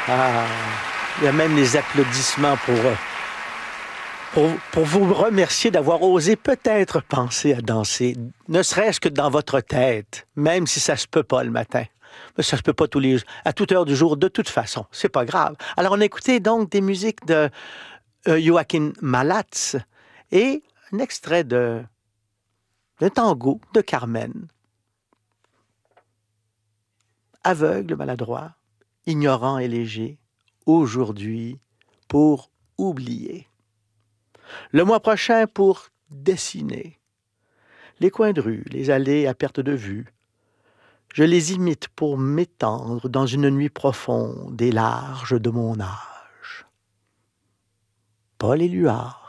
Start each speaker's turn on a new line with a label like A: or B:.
A: Ah, il y a même les applaudissements pour vous remercier d'avoir osé peut-être penser à danser, ne serait-ce que dans votre tête, même si ça se peut pas le matin. Mais ça se peut pas à toute heure du jour, de toute façon. C'est pas grave. Alors, on a écouté donc des musiques de Joachim Malatz et un extrait de tango de Carmen. Aveugle, maladroit, ignorant et léger, aujourd'hui, pour oublier. Le mois prochain, pour dessiner. Les coins de rue, les allées à perte de vue. Je les imite pour m'étendre dans une nuit profonde et large de mon âge. Pas les luards,